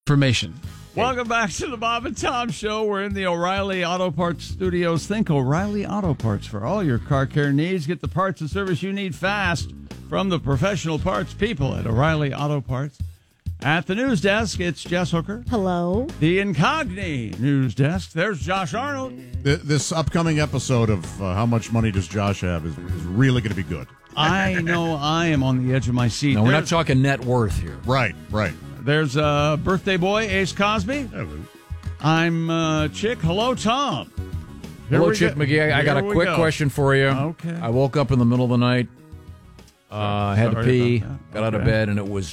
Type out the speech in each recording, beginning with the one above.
information. Welcome back to the Bob and Tom Show. We're in the O'Reilly Auto Parts Studios. Think O'Reilly Auto Parts for all your car care needs. Get the parts and service you need fast from the professional parts people at O'Reilly Auto Parts. At the news desk, it's Jess Hooker. Hello. The Incogni news desk. There's Josh Arnold. This upcoming episode of How Much Money Does Josh Have is really going to be good. I know I am on the edge of my seat. No, we're not talking net worth here. Right. There's birthday boy, Ace Cosby. Hello. I'm Chick. Hello, Tom. Hello, Chick McGee. I got a quick question for you. Okay. I woke up in the middle of the night, had to pee, got out of bed, and it was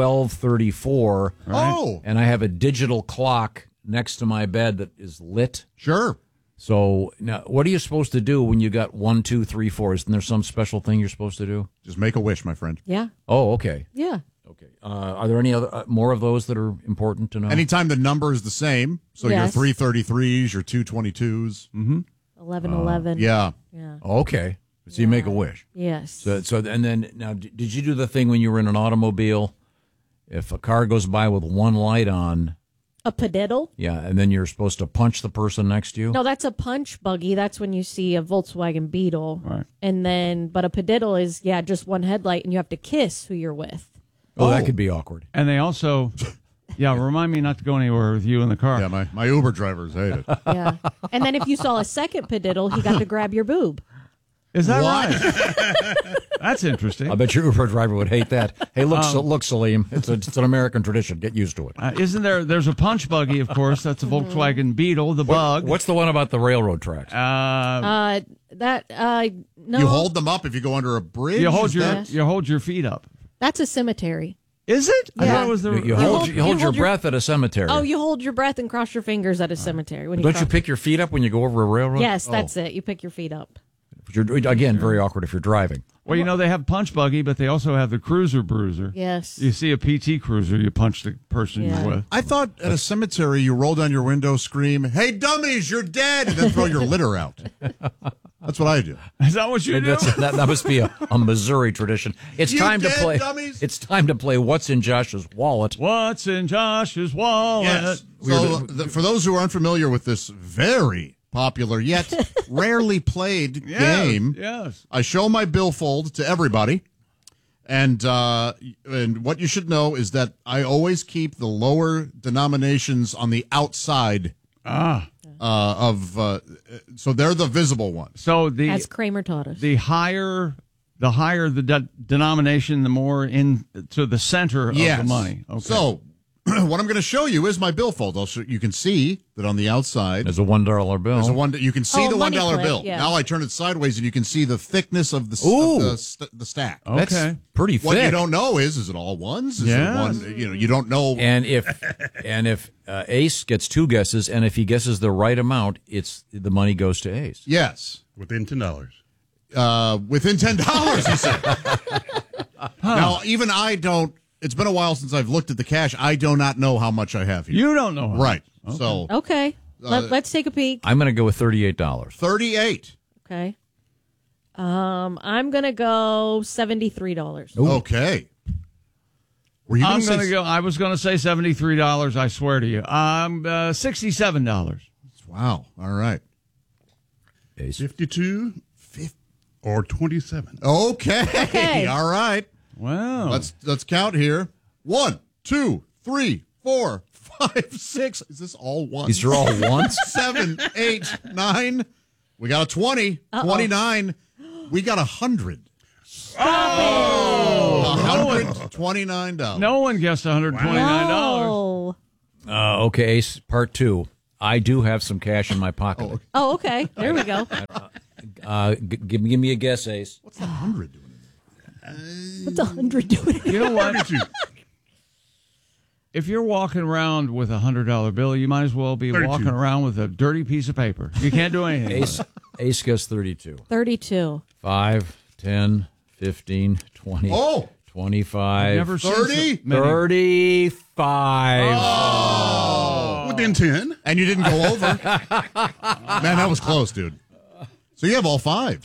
12:34. Right. Oh. And I have a digital clock next to my bed that is lit. Sure. So now, what are you supposed to do when you got 1, 2, 3, 4? Isn't there some special thing you're supposed to do? Just make a wish, my friend. Yeah. Oh, okay. Yeah. Okay. Are there any other more of those that are important to know? Anytime the number is the same, so Yes. your 333s, your 222s. 11:11. Yeah. Yeah. Okay. So you make a wish. Yes. So and then now, did you do the thing when you were in an automobile? If a car goes by with one light on, A pediddle? yeah, and then you're supposed to punch the person next to you? No, that's a punch buggy. That's when you see a Volkswagen Beetle. Right. And then, but a pediddle is, just one headlight, and you have to kiss who you're with. Oh, that could be awkward. And they also, remind me not to go anywhere with you in the car. Yeah, my Uber drivers hate it. Yeah. And then if you saw a second pediddle, he got to grab your boob. Is that right? That's interesting. I bet your Uber driver would hate that. Hey, look, Salim, it's an American tradition. Get used to it. Isn't there's a punch buggy, of course. That's a Volkswagen Beetle, the bug. What's the one about the railroad tracks? No. You hold them up if you go under a bridge? You hold Is your that- you hold your feet up. That's a cemetery. Is it? I Yeah. thought it was the You hold your breath at a cemetery. Oh, you hold your breath and cross your fingers at a cemetery. When Don't you cross- pick your feet up when you go over a railroad? Yes, that's it. You pick your feet up. Again, very awkward if you're driving. Well, they have punch buggy, but they also have the cruiser bruiser. Yes. You see a PT cruiser, you punch the person Yeah. you're with. I thought at a cemetery you roll down your window, scream, "Hey, dummies, you're dead," and then throw your litter out. That's what I do. Is that what you do? That must be a Missouri tradition. It's You time to dead play. dummies? It's time to play. What's in Josh's wallet? What's in Josh's wallet? Yes. So, for those who are unfamiliar with this very popular yet rarely played game, Yes. I show my billfold to everybody, and what you should know is that I always keep the lower denominations on the outside so they're the visible ones. So As Kramer taught us. the higher the denomination, the more to the center of the money. Okay. So what I'm going to show you is my billfold. You can see that on the outside There's a $1 bill. there's a one. You can see the money $1 clip, bill. yeah. Now I turn it sideways, and you can see the thickness of the stack. That's Okay. pretty thick. What you don't know is it all ones? Is Yes. it one? You don't know. And if Ace gets two guesses, and if he guesses the right amount, the money goes to Ace. Yes, Within $10. within $10. He said. Now even I don't. It's been a while since I've looked at the cash. I do not know how much I have here. You don't know. Right. So Okay. Let's take a peek. I'm going to go with $38. 38. Okay. I'm going to go $73. Okay. Were you I'm gonna going to say- go. I was going to say $73. I swear to you. $67. Wow. All right. Ace. 52 or 27. Okay. All right. Wow. Let's count here. 1, 2, 3, 4, 5, 6. Is this all ones? These are all ones? 7, 8, 9. We got a 20. 29. We got 100. $129. No one guessed $129. Oh. Okay, Ace, part 2. I do have some cash in my pocket. Oh, okay. There we go. Give me a guess, Ace. What's that 100 doing? What's 100 doing? You know what? If you're walking around with a $100 bill, you might as well be 32. walking around with a dirty piece of paper. You can't do anything. with it. Ace gets 32. 32. 5, 10, 15, 20, Oh. 25, Never seen 30? so many. 35. Within 10. And you didn't go over. Man, that was close, dude. So you have all fives.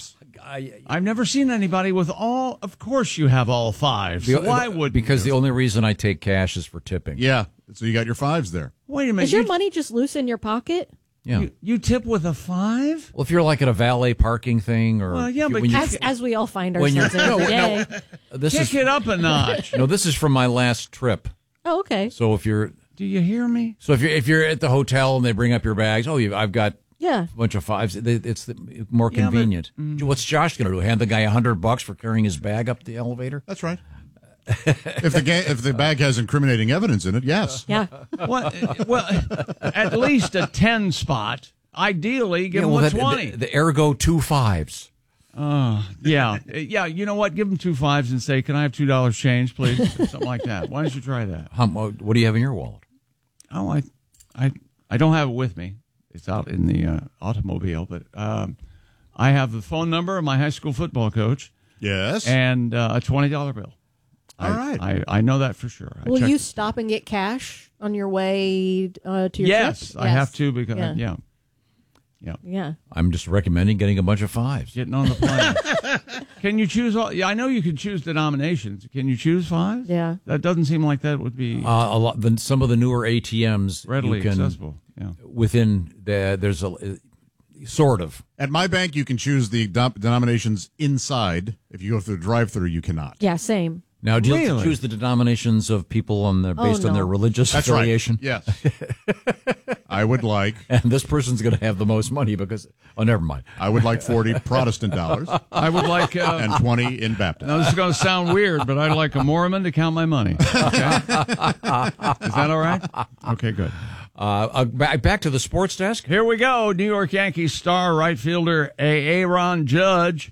I've never seen anybody with all. Of course, you have all fives. So why would? Because the only reason I take cash is for tipping. Yeah, so you got your fives there. Wait a minute. Is your money just loose in your pocket? Yeah. You tip with a 5? Well, if you're like at a valet parking thing, or Well, yeah, but when you- As we all find when ourselves you're- every no, day. this Kick is it up a notch. no, this is from my last trip. Oh, okay. So if you're Do you hear me? if you're at the hotel and they bring up your bags, I've got Yeah. a bunch of fives. It's more Yeah, but- convenient. What's Josh going to do? Hand the guy $100 for carrying his bag up the elevator? That's right. If the bag has incriminating evidence in it, yes. Yeah. Well, at least a 10 spot. Ideally, give them a 20. The ergo 2 5s. Yeah. You know what? Give them 2 5s and say, "Can I have $2 change, please?" Or something like that. Why don't you try that? What do you have in your wallet? Oh, I don't have it with me. It's out in the automobile, but I have the phone number of my high school football coach Yes. and a $20 bill. All right. I know that for sure. I Will checked- you stop and get cash on your way to your Yes, trip? I have to because Yeah. Yeah. I'm just recommending getting a bunch of 5s. Getting on the plane. Can you choose all? Yeah, I know you can choose denominations. Can you choose 5s? Yeah. That doesn't seem like that would be A lot. Some of the newer ATMs readily you can, accessible. Yeah. within there's a sort of. At my bank, you can choose the denominations inside. If you go through the drive-through, you cannot. Yeah, same. Now, do you Really? choose the denominations of people based on their no. religious That's affiliation? right. Yes. I would like And this person's going to have the most money because. Oh, never mind. 40 Protestant dollars I would like. and 20 in Baptist. Now, this is going to sound weird, but I'd like a Mormon to count my money. Okay? Is that all right? Okay, good. Back to the sports desk. Here we go. New York Yankees star right fielder Aaron Judge.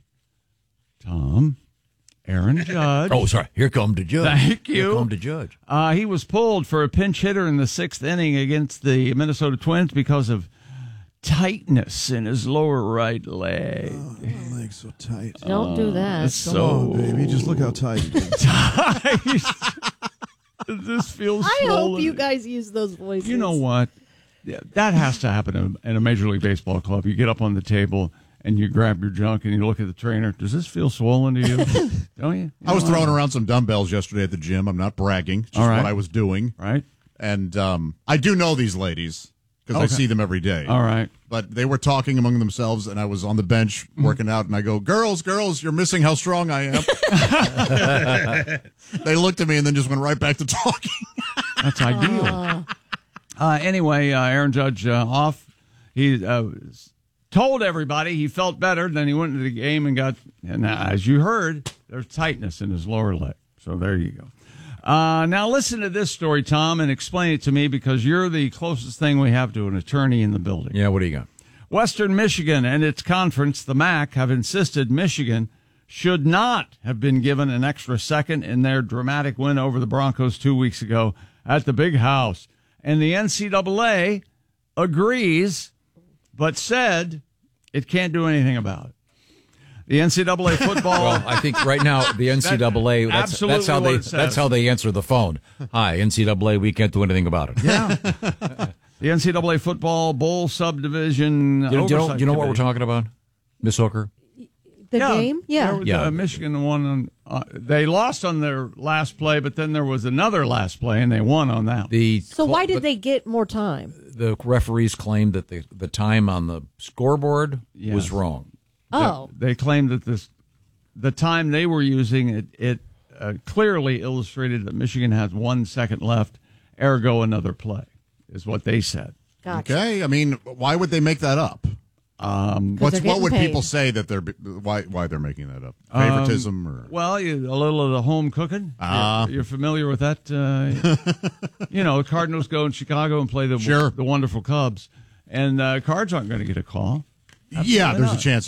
Aaron Judge. Oh, sorry. Here come the judge. Thank you. Here come the judge. He was pulled for a pinch hitter in the 6th inning against the Minnesota Twins because of tightness in his lower right leg. My leg's so tight. Don't do that. So Baby, just look how tight it is. tight. This feels I hope swollen. you guys use those voices. You know what? Yeah, that has to happen in a Major League Baseball club. You get up on the table and you grab your junk and you look at the trainer. Does this feel swollen to you? Don't you? I was throwing around some dumbbells yesterday at the gym. I'm not bragging. Just All right. what I was doing. Right? And I do know these ladies because I Okay. see them every day. All right. But they were talking among themselves, and I was on the bench working out, and I go, girls, you're missing how strong I am. They looked at me and then just went right back to talking. That's ideal. Anyway, Aaron Judge off. He told everybody he felt better. Then he went into the game and as you heard, there's tightness in his lower leg. So there you go. Now listen to this story, Tom, and explain it to me because you're the closest thing we have to an attorney in the building. Yeah, what do you got? Western Michigan and its conference, the MAC, have insisted Michigan should not have been given an extra second in their dramatic win over the Broncos 2 weeks ago at the Big House. And the NCAA agrees, but said it can't do anything about it. The NCAA football. Well, I think right now the NCAA absolutely that's how they answer the phone. Hi, NCAA, we can't do anything about it. Yeah. The NCAA football bowl subdivision. Do you know oversight what we're committee. talking about, Miss Hooker? The game? Yeah. There was, Yeah. Michigan won. They lost on their last play, but then there was another last play, and they won on that. So why did they get more time? The referees claimed that the time on the scoreboard Yes. was wrong. Oh. They claimed that the time they were using, it clearly illustrated that Michigan has 1 second left, ergo another play, is what they said. Gotcha. Okay, I mean, why would they make that up? they're What getting would paid. people say that why they're making that up? Favoritism or Well, a little of the home cooking. You're familiar with that? The Cardinals go in Chicago and play the Sure. wonderful Cubs, and Cards aren't going to get a call. yeah, there's a chance.